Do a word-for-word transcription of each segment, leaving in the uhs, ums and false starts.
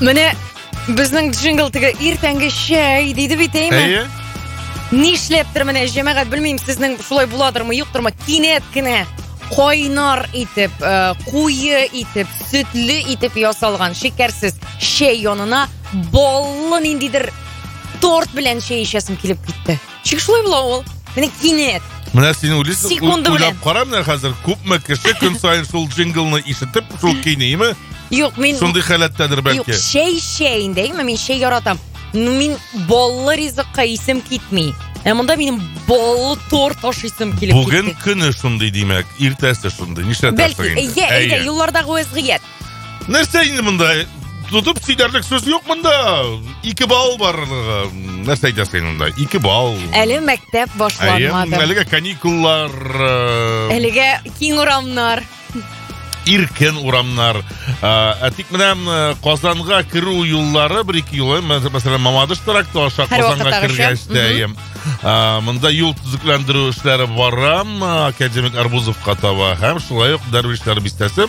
Менә безнең джингл теге иртәнге чәй диде бит, әйме? Әйе. Нишләптер менә җәмәгать, белмим, сезнең шулай буладырмы, юктырмы? Кинәт кенә кайнар итеп, куе итеп, сөтле итеп ясалган шикәрсез чәй янына баллы ниндидер торт белән чәй эчәсем килеп китте. Чик шулай була ул. Менә кинәт. Менә син уйлыйсың, уйлап кара, менә хәзер күпме кеше көн саен шул джинглны ишетеп, шул кинәйме? Юк, мин шундый халәттәдер бәлки. Юк, чәй чәйендәйме? Мин чәй яратам. Мин баллы ризыкка исем китми. Ә монда минем баллы торт ашыйсым килеп китте. Бүген көне шундый димәк, иртәсе шундый. Нишләтәсең инде? Бәлки, әйдә, юллардагы вазгыять. Нәрсә инде монда? Тутып сөйләрлек сүз юк монда. Ике балл бар. Нәрсә әйтәсең монда? Ике балл. Әле мәктәп башланмады. Әлегә каникуллар. Әлегә киң урамнар. Иркен урамнар. Ә тик менә Казанга керү юллары бер-ике юлы, мәсәлән, Мамадыш тракты аша Казанга кергәч тә, монда юл төзекләндерү эшләре бара, академик Арбузовка таба, һәм шулай ук Дәрвишләр бистәсе.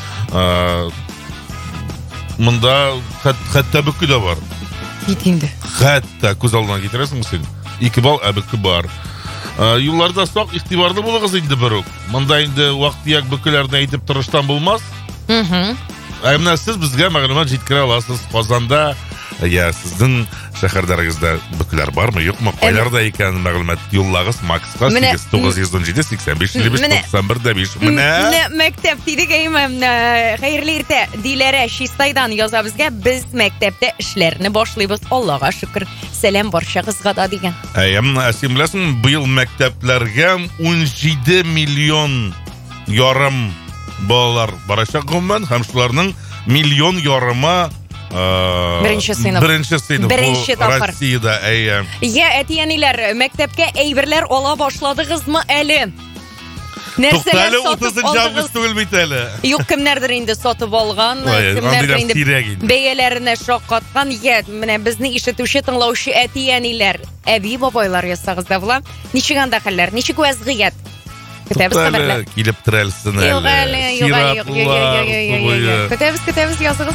Монда хәтта бөке дә бар. Бит инде. Хәтта күз алдына китерәсең син. Ике балл, ә бөке бар. Юлларда сак игътибарлы булыгыз инде берүк. Монда инде вакыт-як бөкеләрне әйтеп торыштан булмас. Мм. Ә менә сез безгә мәгълүмат җиткерә аласыз. Казанда, я сезнең шәһәрдәрегездә бөкеләр бармы, юкмы? Кайларда икән мәгълүмат юллагыз Макска сигез тугыз йөз унҗиде сиксән биш илле биш туксан бер дә биш. Менә мәктәп дидек, әйме, хәерле иртә, Диләрә Чистайдан яза безгә. Без мәктәптә эшләрне башлыйбыз, Аллага шөкер. Сәлам барчагызга да дигән. Әйем, син беләсең, быел мәктәпләргә унҗиде миллион ярым балалар барачак гомумән, һәм шуларның миллион ярымы Беренче сыйныф. Беренче сыйныф. Беренче тапкыр. Россиядә, әйе. Я, әти-әниләр, мәктәпкә әйберләр ала башладыгызмы әле? Нәрсәләр сатып алдыгыз? Түгел бит әле. Юк, кемнәрдер инде сатып алган, кемнәрдер инде бәяләренә шаккаткан. Я, менә безне ишетүче, тыңлаучы әти-әниләр, әби бабайлар ясагыз да була. Ничек анда хәлләр? Ничек вазгыять? Көтәбез хәбәрләр. Килеп терәлсен әле. Юк әле, юк әле. Көтәбез, көтәбез, языгыз.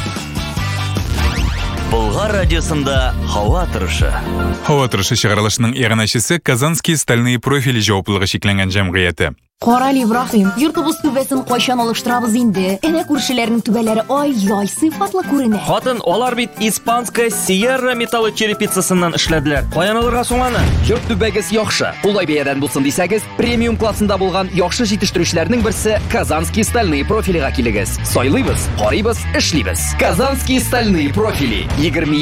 Болгар радиосында һава торышы. Һава торышы чыгарылышының иганәчесе Казанские стальные профили җаваплылыгы шикләнгән җәмгыяте. Карали Ибраһим, йортыбыз түбәсен кайчан алыштырабыз инде? Әнә күршеләрнең түбәләре ай-яй сыйфатлы күренә. Хатын, алар бит испанская Sierra металлы черепицасыннан эшләделәр. Каян алырга соң аны? Йорт түбәгез яхшы. Улай бәядән булсын дисәгез, премиум классында булган яхшы җитештерүчләрнең берсе Казанские стальные профилига килегез. Сайлыйбыз, карыйбыз, эшлибез. Казанские стальные профили. егерме